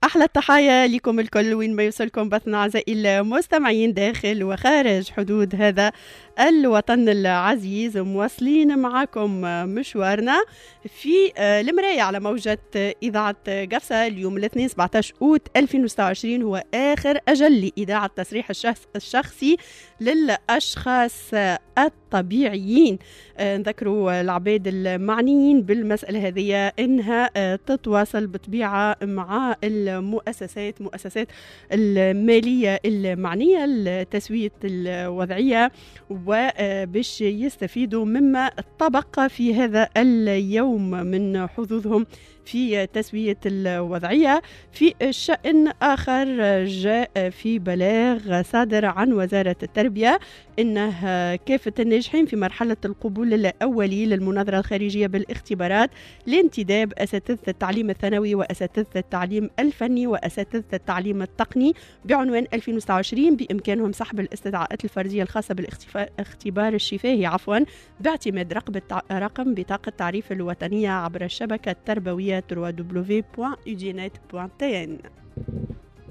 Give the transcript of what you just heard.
أحلى التحايا لكم الكل وين ما يوصلكم بثنا أعزائي المستمعين داخل وخارج حدود هذا الوطن العزيز. مواصلين معكم مشوارنا في المراية على موجة إذاعة قفصة. اليوم الاثنين 17 أوت 2026 هو آخر أجل لإذاعة تصريح الشخصي للأشخاص الطبيعيين. نذكروا العباد المعنيين بالمسألة هذه إنها تتواصل بطبيعة مع مؤسسات المالية المعنية لتسوية الوضعية وباش يستفيدوا مما تبقى في هذا اليوم من حظوظهم في تسوية الوضعية. في شأن آخر جاء في بلاغ صادر عن وزارة التربية إنه كافة الناجحين في مرحلة القبول الأولي للمناظرة الخارجية بالاختبارات لانتداب أساتذة التعليم الثانوي وأساتذة التعليم الفني وأساتذة التعليم التقني بعنوان 2026 بإمكانهم سحب الاستدعاءات الفردية الخاصة بالاختبار الشفاهي باعتماد رقم بطاقة التعريف الوطنية عبر الشبكة التربوية www.udinet.tn.